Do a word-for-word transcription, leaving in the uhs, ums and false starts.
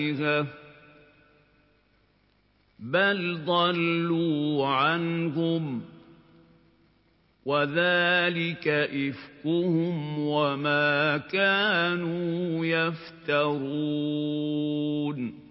بل ضلوا عنهم وذلك إفكهم وما كانوا يفترون